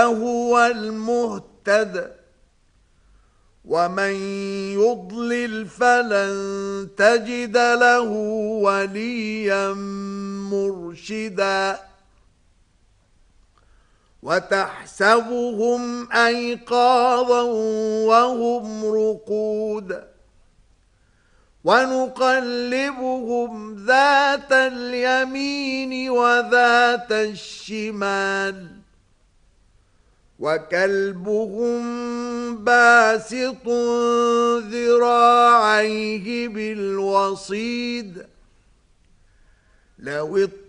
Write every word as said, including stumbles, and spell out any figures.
هو المهتد ومن يضلل فلن تجد له وليا مرشدا وتحسبهم أيقاظا وهم رقود ونقلبهم ذات اليمين وذات الشمال وكلبهم باسط ذراعيه بالوصيد لو